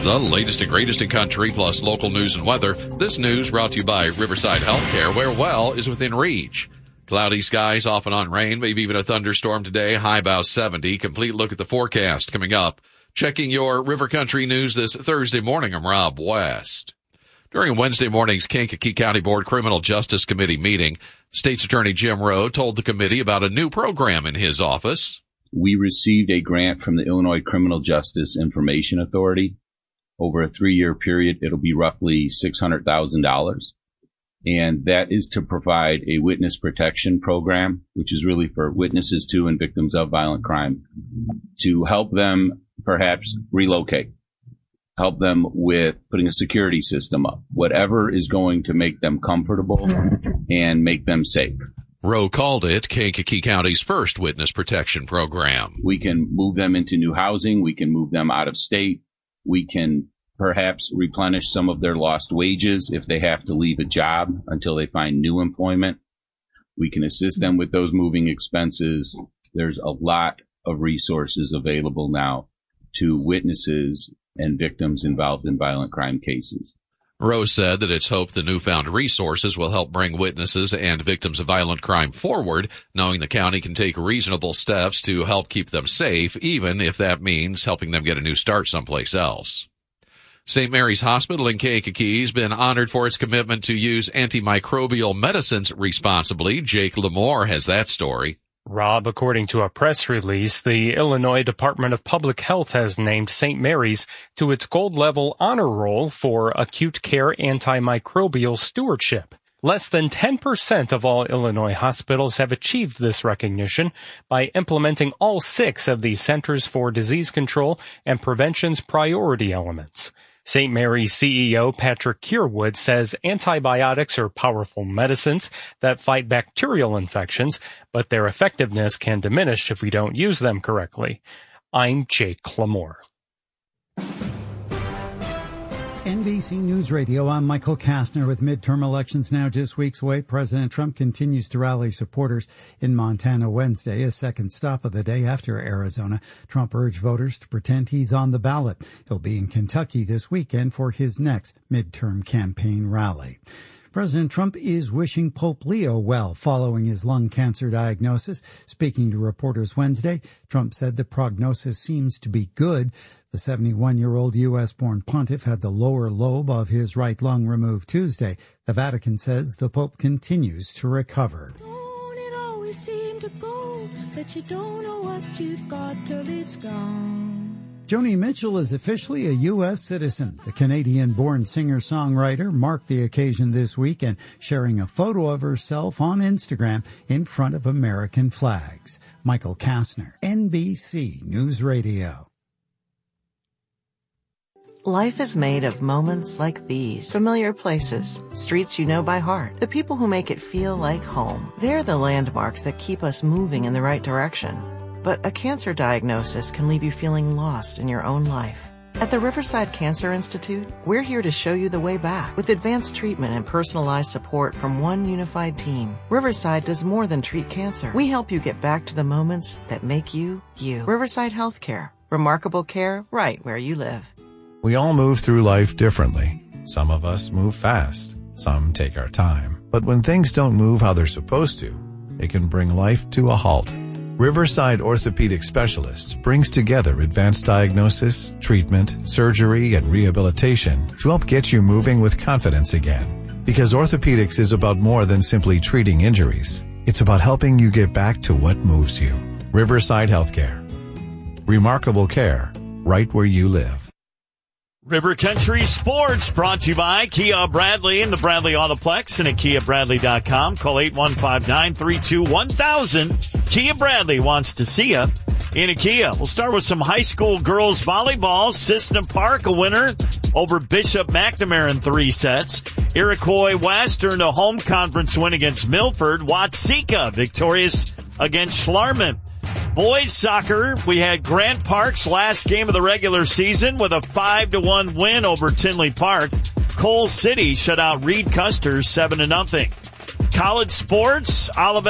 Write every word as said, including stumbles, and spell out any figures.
The latest and greatest in country, plus local news and weather. This news brought to you by Riverside Healthcare, where well is within reach. Cloudy skies, off and on rain, maybe even a thunderstorm today, high about seventy. Complete look at the forecast coming up. Checking your River Country news this Thursday morning, I'm Rob West. During Wednesday morning's Kankakee County Board Criminal Justice Committee meeting, State's Attorney Jim Rowe told the committee about a new program in his office. We received a grant from the Illinois Criminal Justice Information Authority. Over a three-year period, it'll be roughly six hundred thousand dollars. And that is to provide a witness protection program, which is really for witnesses to and victims of violent crime, to help them perhaps relocate, help them with putting a security system up, whatever is going to make them comfortable and make them safe. Rowe called it Kankakee County's first witness protection program. We can move them into new housing. We can move them out of state. We can perhaps replenish some of their lost wages if they have to leave a job until they find new employment. We can assist them with those moving expenses. There's a lot of resources available now to witnesses and victims involved in violent crime cases. Rowe said that it's hoped the newfound resources will help bring witnesses and victims of violent crime forward, knowing the county can take reasonable steps to help keep them safe, even if that means helping them get a new start someplace else. Saint Mary's Hospital in Kankakee has been honored for its commitment to use antimicrobial medicines responsibly. Jake Lamore has that story. Rob, according to a press release, the Illinois Department of Public Health has named Saint Mary's to its gold-level honor roll for acute care antimicrobial stewardship. Less than ten percent of all Illinois hospitals have achieved this recognition by implementing all six of the Centers for Disease Control and Prevention's priority elements. Saint Mary's C E O Patrick Curewood says antibiotics are powerful medicines that fight bacterial infections, but their effectiveness can diminish if we don't use them correctly. I'm Jake Lamore. N B C News Radio, I'm Michael Kastner. With midterm elections now just weeks away, President Trump continues to rally supporters in Montana Wednesday, a second stop of the day after Arizona. Trump urged voters to pretend he's on the ballot. He'll be in Kentucky this weekend for his next midterm campaign rally. President Trump is wishing Pope Leo well following his lung cancer diagnosis. Speaking to reporters Wednesday, Trump said the prognosis seems to be good. The seventy-one-year-old U S-born pontiff had the lower lobe of his right lung removed Tuesday. The Vatican says the Pope continues to recover. Don't it always seem to go that you don't know what you've got till it's gone? Joni Mitchell is officially a U S citizen. The Canadian-born singer-songwriter marked the occasion this weekend, sharing a photo of herself on Instagram in front of American flags. Michael Kastner, N B C News Radio. Life is made of moments like these. Familiar places, streets you know by heart, the people who make it feel like home. They're the landmarks that keep us moving in the right direction. But a cancer diagnosis can leave you feeling lost in your own life. At the Riverside Cancer Institute, we're here to show you the way back with advanced treatment and personalized support from one unified team. Riverside does more than treat cancer. We help you get back to the moments that make you, you. Riverside Healthcare. Remarkable care right where you live. We all move through life differently. Some of us move fast. Some take our time. But when things don't move how they're supposed to, it can bring life to a halt. Riverside Orthopedic Specialists brings together advanced diagnosis, treatment, surgery, and rehabilitation to help get you moving with confidence again. Because orthopedics is about more than simply treating injuries. It's about helping you get back to what moves you. Riverside Healthcare. Remarkable care right where you live. River Country Sports brought to you by Kia Bradley and the Bradley Autoplex and at kia bradley dot com. Call eight one five nine three two one thousand. Kia Bradley wants to see you in a Kia. We'll start with some high school girls volleyball. Cissna Park, a winner over Bishop McNamara in three sets. Iroquois West earned a home conference win against Milford. Watseka victorious against Schlarman. Boys soccer, we had Grant Park's last game of the regular season with a five to one win over Tinley Park. Cole City shut out Reed Custer seven to nothing. College sports, Olivet